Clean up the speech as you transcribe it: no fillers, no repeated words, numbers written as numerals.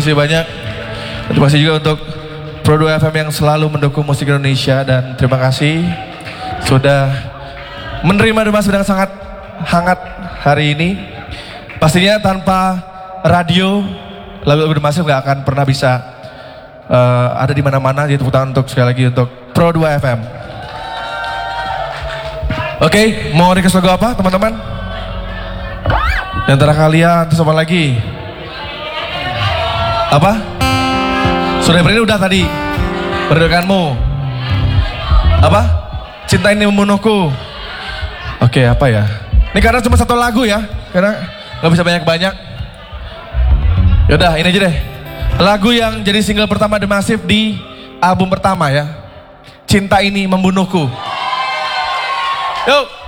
kasih banyak. Terima kasih juga untuk Pro 2 FM yang selalu mendukung musik Indonesia. Dan terima kasih sudah menerima Demas sedang sangat hangat hari ini. Pastinya tanpa radio, lagu-lagu Demas gak akan pernah bisa ada di mana-mana. Jadi tepuk tangan untuk sekali lagi untuk Pro 2 FM. Oke, mau request lagu apa teman-teman? Di antara kalian, terus apa lagi? Apa? Sudah beri udah tadi. Berdekatmu. Apa? Cinta ini membunuhku. Oke, apa ya? Ini karena cuma satu lagu ya. Karena gak bisa banyak-banyak. Yaudah, ini aja deh. Lagu yang jadi single pertama The Massive di album pertama ya. Cinta ini membunuhku. Yuk.